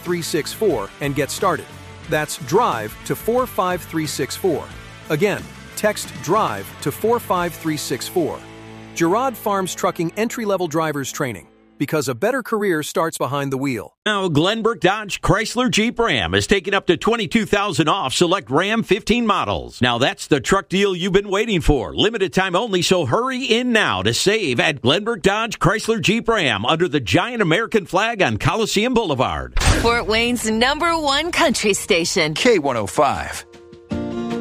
45364 and get started. That's DRIVE to 45364. Again, text DRIVE to 45364. Girard Farms Trucking entry-level drivers training. Because a better career starts behind the wheel. Now, Glenbrook Dodge Chrysler Jeep Ram is taking up to $22,000 off select Ram 15 models. Now, that's the truck deal you've been waiting for. Limited time only, so hurry in now to save at Glenbrook Dodge Chrysler Jeep Ram under the giant American flag on Coliseum Boulevard. Fort Wayne's #1 country station. K105.